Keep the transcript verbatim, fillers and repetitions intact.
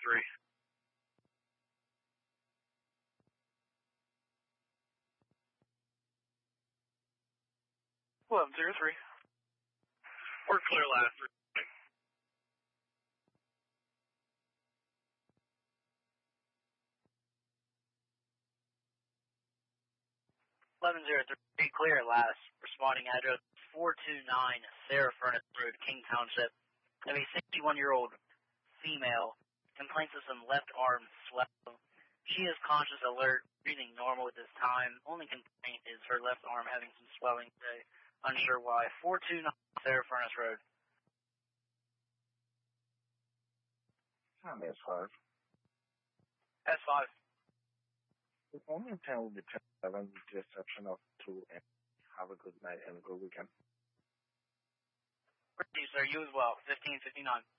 three. eleven zero three. We're clear last three. eleven zero three, clear last. Responding address four two nine Sarah Furnace Road, King Township. Of a sixty-one-year-old female complains of some left arm swelling. She is conscious, alert, breathing normal at this time. Only complaint is her left arm having some swelling today. Unsure why. four two nine Sarah Furnace Road. I'm S five. S five. The only time will be ten eleven with the exception of two. And have a good night and a good weekend. Thank you, sir. You as well. fifteen fifty-nine.